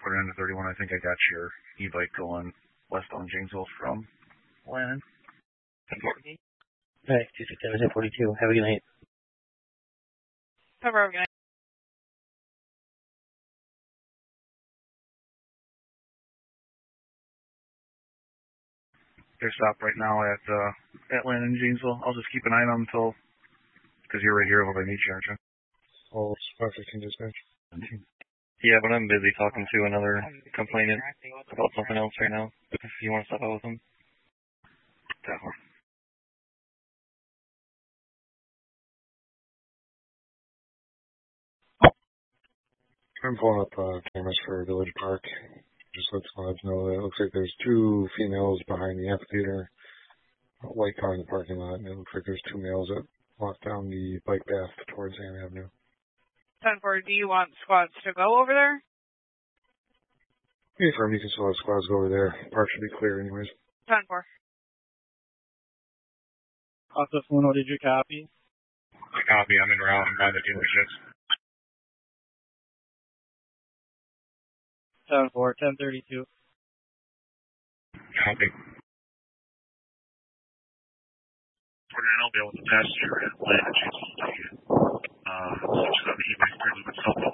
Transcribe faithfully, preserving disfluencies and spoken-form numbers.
put it into thirty-one. I think I got your e-bike going west on Janesville from Lannon. All right, two six seven forty-two. Have a good night. Have a good night. They're stopped right now at uh, at Lannon and Janesville. I'll just keep an eye on them until, because you're right here over by me, aren't you? Oh, five fifteen dispatch. Yeah, but I'm busy talking to another complainant about something else right now. If you want to stop out with him. Definitely. I'm pulling up uh, cameras for Village Park. Just let squads know that it looks like there's two females behind the amphitheater, a white car in the parking lot, and it looks like there's two males that walk down the bike path towards Ann Avenue. ten four, do you want squads to go over there? Any firm, you can still have squads go over there. Park should be clear anyways. ten four. Officer Funo, did you copy? I copy. I'm en route. I'm by the dealerships. ten four, ten thirty-two. Copy. We're going to be able to pass through at Lannon and Janesville. Uh, switch on the e-bike, clearly with cell phone.